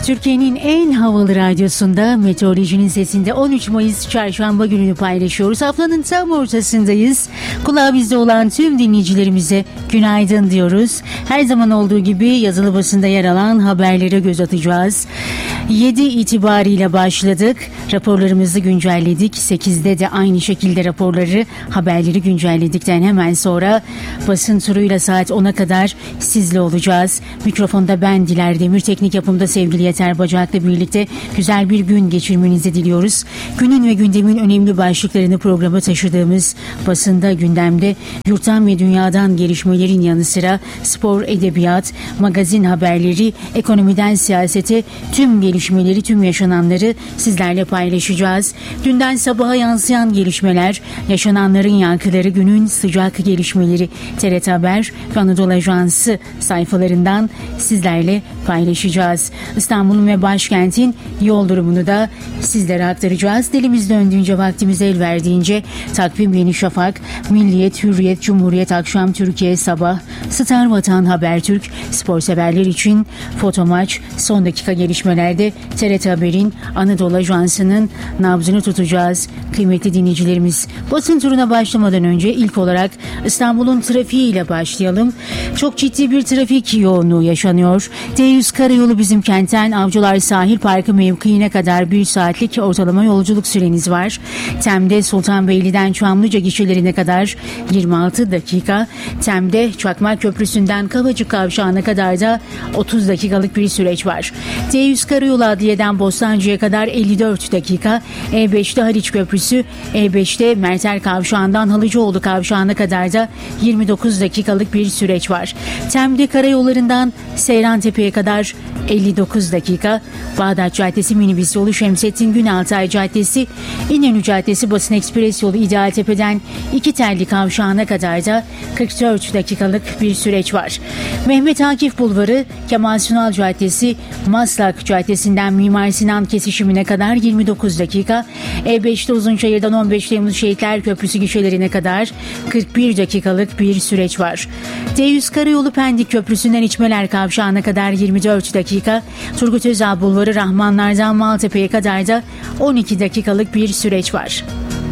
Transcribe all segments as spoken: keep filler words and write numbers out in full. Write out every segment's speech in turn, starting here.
Türkiye'nin en havalı radyosunda Meteorolojinin Sesi'nde on üç Mayıs Çarşamba gününü paylaşıyoruz. Haftanın tam ortasındayız. Kulağı bizde olan tüm dinleyicilerimize günaydın diyoruz. Her zaman olduğu gibi yazılı basında yer alan haberlere göz atacağız. yedi itibariyle başladık. Raporlarımızı güncelledik. sekizde de aynı şekilde raporları, haberleri güncelledikten hemen sonra basın turuyla saat ona kadar sizle olacağız. Mikrofonda ben Diler Demir, teknik yapımda sevgili Yeter Bacak'la birlikte güzel bir gün geçirmenizi diliyoruz. Günün ve gündemin önemli başlıklarını programa taşıdığımız basında, gündemde yurttan ve dünyadan gelişmelerin yanı sıra spor, edebiyat, magazin haberleri, ekonomiden siyasete tüm gelişmeleri, tüm yaşananları sizlerle paylaşacağız. Dünden sabaha yansıyan gelişmeler, yaşananların yankıları, günün sıcak gelişmeleri T R T Haber ve Anadolu Ajansı sayfalarından sizlerle paylaşacağız. İstanbul'un ve başkentin yol durumunu da sizlere aktaracağız. Dilimiz döndüğünce, vaktimiz el verdiğince Takvim, Yeni Şafak, Milliyet, Hürriyet, Cumhuriyet, Akşam, Türkiye, Sabah, Star, Vatan, Habertürk, spor severler için Foto Maç, son dakika gelişmelerde T R T Haber'in, Anadolu Ajansı'nın nabzını tutacağız. Kıymetli dinleyicilerimiz, basın turuna başlamadan önce ilk olarak İstanbul'un trafiğiyle başlayalım. Çok ciddi bir trafik yoğunluğu yaşanıyor. D yüz Karayolu bizim kentten Avcılar Sahil Parkı mevkiine kadar bir saatlik ortalama yolculuk süreniz var. Tem'de Sultanbeyli'den Çamlıca gişelerine kadar yirmi altı dakika. Tem'de Çakmak Köprüsü'nden Kavacık Kavşağı'na kadar da otuz dakikalık bir süreç var. D yüz Karayolu Adliye'den Bostancı'ya kadar elli dört dakika. E beşte Haliç Köprüsü, E beşte Merter Kavşağı'ndan Halıcıoğlu Kavşağı'na kadar da yirmi dokuz dakikalık bir süreç var. Tem'de karayollarından Seyrantepe'ye kadar elli dokuz dakika. Bağdat Caddesi minibüs yolu, Şemsettin Günaltay Caddesi, İnönü Caddesi Basın Ekspres yolu İdealtepe'den İki Telli Kavşağı'na kadar da kırk dört dakikalık bir süreç var. Mehmet Akif Bulvarı, Kemal Sunal Caddesi, Maslak Caddesi'nden Mimar Sinan kesişimine kadar yirmi dokuz dakika. E beşte Uzunçayır'dan on beş Temmuz Şehitler Köprüsü gişelerine kadar kırk bir dakikalık bir süreç var. D yüz Karayolu Pendik Köprüsü'nden İçmeler Kavşağı'na kadar yirmi dört dakika. Turgut Özal Bulvarı Rahmanlar'dan Maltepe'ye kadar da on iki dakikalık bir süreç var.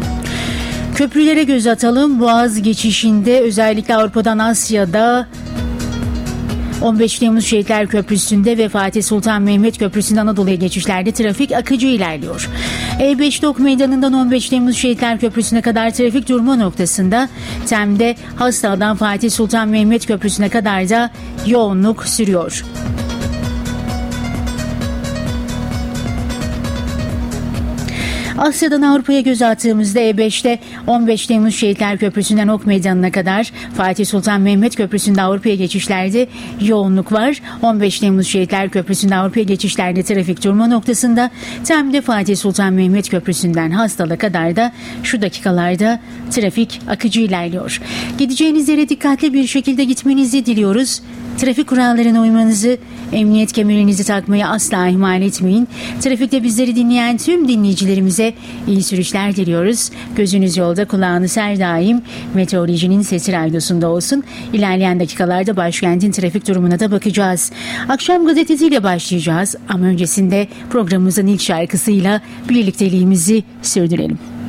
Köprülere göz atalım. Boğaz geçişinde özellikle Avrupa'dan Asya'da on beş Temmuz Şehitler Köprüsü'nde ve Fatih Sultan Mehmet Köprüsü'nde Anadolu'ya geçişlerde trafik akıcı ilerliyor. E beş Dok Meydanı'ndan on beş Temmuz Şehitler Köprüsü'ne kadar trafik durma noktasında. Tem'de Hastal'dan Fatih Sultan Mehmet Köprüsü'ne kadar da yoğunluk sürüyor. Asya'dan Avrupa'ya göz attığımızda E beşte on beş Temmuz Şehitler Köprüsü'nden Ok Meydanı'na kadar, Fatih Sultan Mehmet Köprüsü'nde Avrupa'ya geçişlerde yoğunluk var. on beş Temmuz Şehitler Köprüsü'nde Avrupa'ya geçişlerde trafik durma noktasında. Tem'de Fatih Sultan Mehmet Köprüsü'nden Hastal'a kadar da şu dakikalarda trafik akıcı ilerliyor. Gideceğiniz yere dikkatli bir şekilde gitmenizi diliyoruz. Trafik kurallarına uymanızı, emniyet kemerinizi takmayı asla ihmal etmeyin. Trafikte bizleri dinleyen tüm dinleyicilerimize iyi sürüşler diliyoruz. Gözünüz yolda, kulağınız her daim Meteorolojinin Sesi radyosunda olsun. İlerleyen dakikalarda başkentin trafik durumuna da bakacağız. Akşam gazetesiyle başlayacağız ama öncesinde programımızın ilk şarkısıyla birlikteliğimizi sürdürelim.